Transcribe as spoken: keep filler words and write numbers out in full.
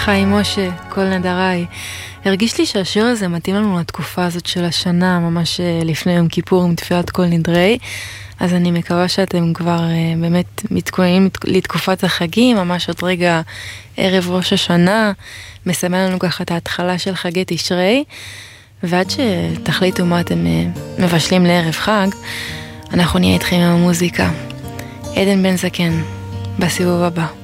חיים משה, כל נדריי. הרגיש לי שהשיר הזה מתאים לנו לתקופה הזאת של השנה, ממש לפני יום כיפור עם תפילת כל נדרי. אז אני מקווה שאתם כבר באמת מתכוננים לתקופת החגים, ממש עוד רגע ערב ראש השנה, מסמן לנו ככה את ההתחלה של חגי תשרי, ועד שתחליטו מה אתם מבשלים לערב חג, אנחנו נהיה איתכם עם המוזיקה. עדן בן זקן, בסיבוב הבא.